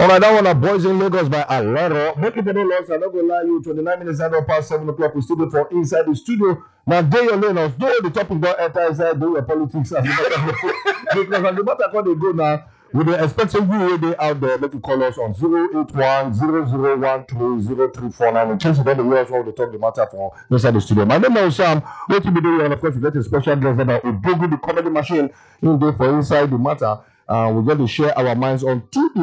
Alright, that one are Boys in Lagos by Alero. Make it no loss. I'm not gonna lie you. 29 minutes and past 7 o'clock. We still for inside the studio. Now, day your lane. Though the topic don't enter inside, do your politics as because at the matter they go now. We be expecting you they out there. Make you call us on 081-0013-0349. In case you don't hear us what we talk the matter for inside the studio. My name is Sam. What you be doing? And of course, we get a special guest that will Udogu the comedy machine in there for inside the matter. We're going to share our minds on two